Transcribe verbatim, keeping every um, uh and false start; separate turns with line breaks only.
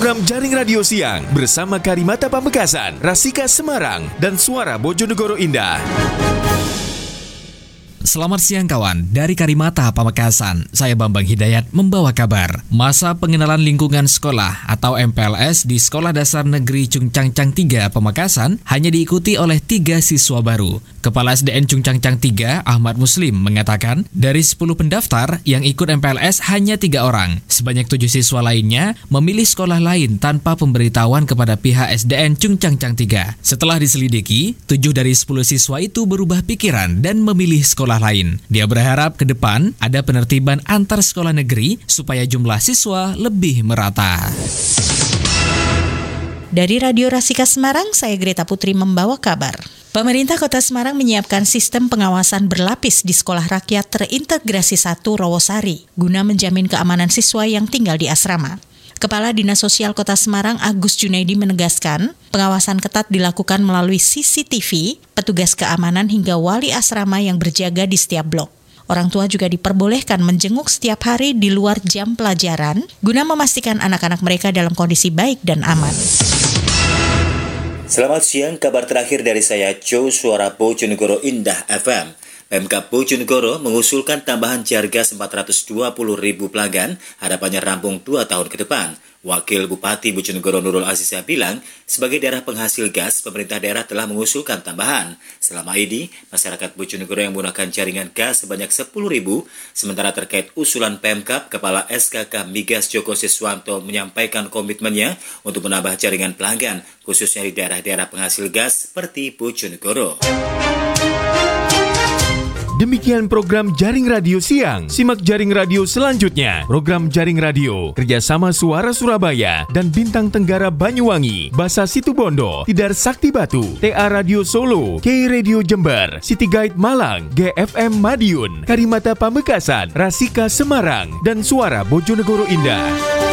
program Jaring Radio Siang bersama Karimata Pamekasan, Rasika Semarang, dan Suara Bojonegoro Indah.
Selamat siang kawan, dari Karimata Pamekasan, saya Bambang Hidayat membawa kabar. Masa pengenalan lingkungan sekolah atau M P L S di Sekolah Dasar Negeri Cungcangcang tiga Pamekasan hanya diikuti oleh tiga siswa baru. Kepala S D N Cungcangcang tiga, Ahmad Muslim, mengatakan dari sepuluh pendaftar yang ikut M P L S hanya tiga orang. Sebanyak tujuh siswa lainnya memilih sekolah lain tanpa pemberitahuan kepada pihak S D N Cungcangcang tiga. Setelah diselidiki, tujuh dari sepuluh siswa itu berubah pikiran dan memilih sekolah lain. Dia berharap ke depan ada penertiban antar sekolah negeri supaya jumlah siswa lebih merata.
Dari Radio Rasika Semarang, saya Greta Putri membawa kabar. Pemerintah Kota Semarang menyiapkan sistem pengawasan berlapis di Sekolah Rakyat Terintegrasi satu Rawasari guna menjamin keamanan siswa yang tinggal di asrama. Kepala Dinas Sosial Kota Semarang Agus Junaidi menegaskan, pengawasan ketat dilakukan melalui C C T V, petugas keamanan hingga wali asrama yang berjaga di setiap blok. Orang tua juga diperbolehkan menjenguk setiap hari di luar jam pelajaran guna memastikan anak-anak mereka dalam kondisi baik dan aman.
Selamat siang, kabar terakhir dari saya Joe Suara Bojonegoro Indah F M. Pemkab Bojonegoro mengusulkan tambahan Jargas empat ratus dua puluh ribu pelanggan, harapannya rampung dua tahun ke depan. Wakil Bupati Bojonegoro Nurul Azizah bilang, sebagai daerah penghasil gas, pemerintah daerah telah mengusulkan tambahan. Selama ini, masyarakat Bojonegoro yang menggunakan jaringan gas sebanyak sepuluh ribu, sementara terkait usulan Pemkab, Kepala S K K Migas Joko Siswanto menyampaikan komitmennya untuk menambah jaringan pelanggan, khususnya di daerah-daerah penghasil gas seperti Bojonegoro.
Demikian program Jaring Radio Siang. Simak Jaring Radio selanjutnya. Program Jaring Radio kerjasama Suara Surabaya dan Bintang Tenggara Banyuwangi, Basa Situbondo, Tidar Sakti Batu, T A Radio Solo, K Radio Jember, City Guide Malang, G F M Madiun, Karimata Pamekasan, Rasika Semarang, dan Suara Bojonegoro Indah.